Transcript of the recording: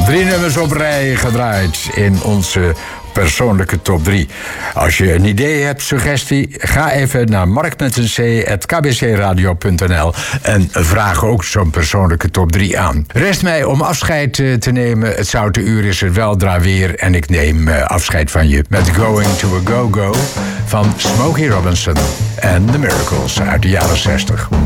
3 nummers op rij gedraaid in onze persoonlijke top 3. Als je een idee hebt, suggestie, ga even naar mark.kbcradio.nl en vraag ook zo'n persoonlijke top 3 aan. Rest mij om afscheid te nemen. Het zoute uur is er weldra weer en ik neem afscheid van je met Going to a Go-Go van Smokey Robinson en The Miracles uit de jaren 60.